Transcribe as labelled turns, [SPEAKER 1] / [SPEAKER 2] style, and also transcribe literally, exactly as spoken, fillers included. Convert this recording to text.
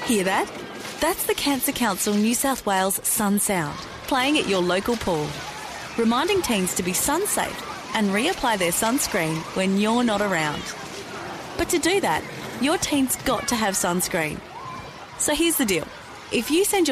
[SPEAKER 1] Hear that? That's the Cancer Council New South Wales Sun Sound, playing at your local pool, reminding teens to be sun safe and reapply their sunscreen when you're not around. But to do that, your teen's got to have sunscreen. So here's the deal. If you send your